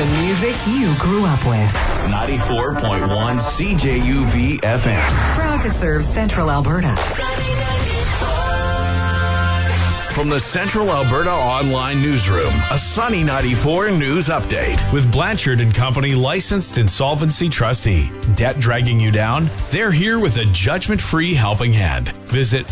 The music you grew up with. 94.1 CJUV FM. Proud to serve Central Alberta. From the Central Alberta Online Newsroom, a Sunny 94 news update. With Blanchard & Company, licensed insolvency trustee. Debt dragging you down? They're here with a judgment-free helping hand. Visit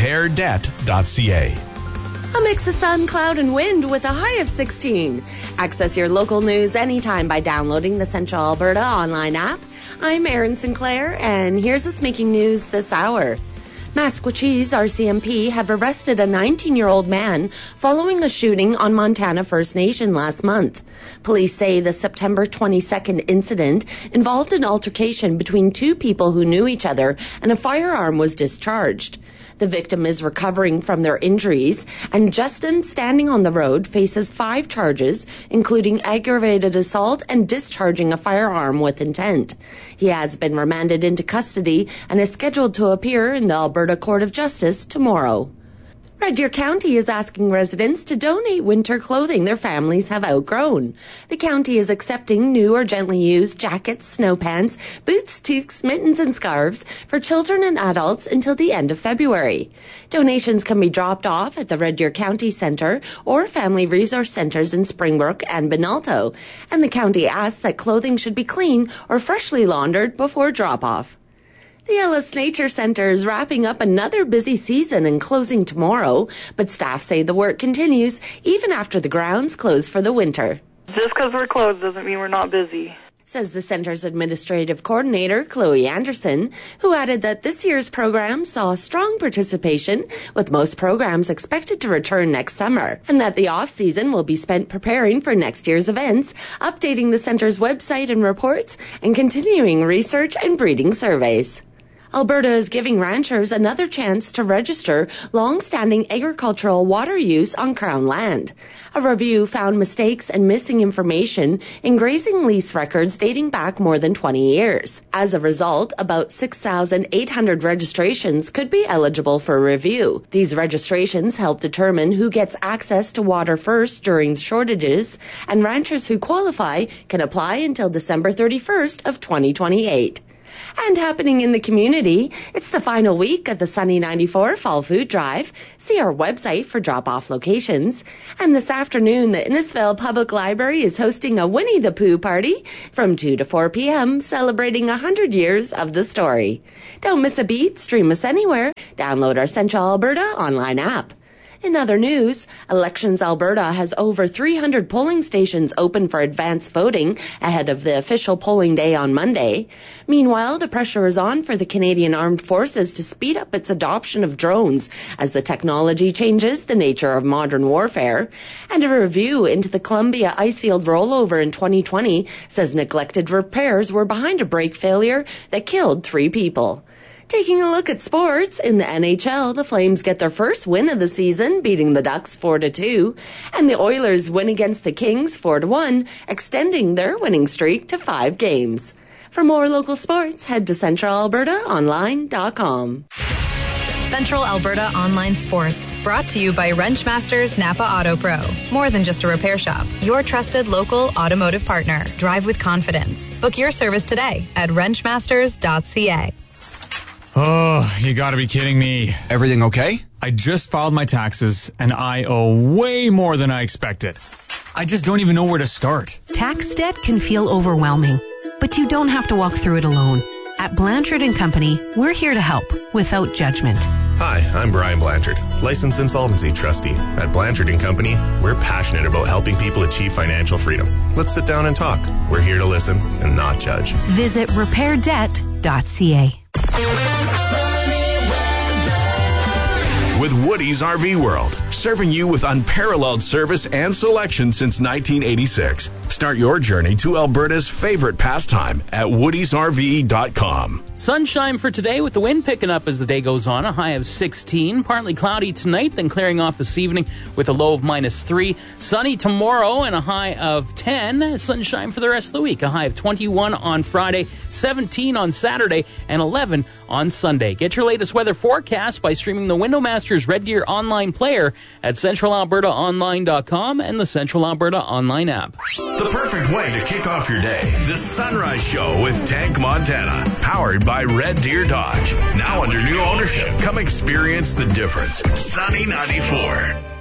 repairdebt.ca. A mix of sun, cloud, and wind with a high of 16. Access your local news anytime by downloading the Central Alberta Online app. I'm Erin Sinclair, and here's what's making news this hour. Maskwacis RCMP have arrested a 19-year-old man following a shooting on Montana First Nation last month. Police say the September 22nd incident involved an altercation between two people who knew each other and a firearm was discharged. The victim is recovering from their injuries, and Justin, standing on the road, faces 5 charges, including aggravated assault and discharging a firearm with intent. He has been remanded into custody and is scheduled to appear in the Alberta Court of Justice tomorrow. Red Deer County is asking residents to donate winter clothing their families have outgrown. The county is accepting new or gently used jackets, snow pants, boots, toques, mittens, and scarves for children and adults until the end of February. Donations can be dropped off at the Red Deer County Centre or Family Resource Centres in Springbrook and Benalto, and the county asks that clothing should be clean or freshly laundered before drop-off. The Ellis Nature Centre is wrapping up another busy season and closing tomorrow, but staff say the work continues even after the grounds close for the winter. Just because we're closed doesn't mean we're not busy, says the centre's administrative coordinator, Chloe Anderson, who added that this year's program saw strong participation, with most programs expected to return next summer, and that the off-season will be spent preparing for next year's events, updating the centre's website and reports, and continuing research and breeding surveys. Alberta is giving ranchers another chance to register long-standing agricultural water use on Crown land. A review found mistakes and missing information in grazing lease records dating back more than 20 years. As a result, about 6,800 registrations could be eligible for review. These registrations help determine who gets access to water first during shortages, and ranchers who qualify can apply until December 31st of 2028. And happening in the community, it's the final week of the Sunny 94 Fall Food Drive. See our website for drop-off locations. And this afternoon, the Innisfail Public Library is hosting a Winnie the Pooh party from 2 to 4 p.m., celebrating 100 years of the story. Don't miss a beat, stream us anywhere. Download our Central Alberta online app. In other news, Elections Alberta has over 300 polling stations open for advance voting ahead of the official polling day on Monday. Meanwhile, the pressure is on for the Canadian Armed Forces to speed up its adoption of drones as the technology changes the nature of modern warfare. And a review into the Columbia Icefield rollover in 2020 says neglected repairs were behind a brake failure that killed 3 people. Taking a look at sports, in the NHL, the Flames get their first win of the season, beating the Ducks 4-2, and the Oilers win against the Kings 4-1, extending their winning streak to 5 games. For more local sports, head to centralalbertaonline.com. Central Alberta Online Sports, brought to you by Wrenchmasters Napa Auto Pro. More than just a repair shop, your trusted local automotive partner. Drive with confidence. Book your service today at wrenchmasters.ca. Oh, you gotta be kidding me. Everything okay? I just filed my taxes, and I owe way more than I expected. I just don't even know where to start. Tax debt can feel overwhelming, but you don't have to walk through it alone. At Blanchard & Company, we're here to help without judgment. Hi, I'm Brian Blanchard, licensed insolvency trustee. At Blanchard & Company, we're passionate about helping people achieve financial freedom. Let's sit down and talk. We're here to listen and not judge. Visit repairdebt.ca. With Woody's RV World, serving you with unparalleled service and selection since 1986. Start your journey to Alberta's favorite pastime at woodysrv.com. Sunshine for today with the wind picking up as the day goes on. A high of 16. Partly cloudy tonight, then clearing off this evening with a low of -3. Sunny tomorrow and a high of 10. Sunshine for the rest of the week. A high of 21 on Friday, 17 on Saturday, and 11 on Sunday. Get your latest weather forecast by streaming the Windowmasters Red Deer online player at centralalbertaonline.com and the Central Alberta Online app. The perfect way to kick off your day. The Sunrise Show with Tank Montana. Powered by Red Deer Dodge. Now under new ownership. Come experience the difference. Sunny 94.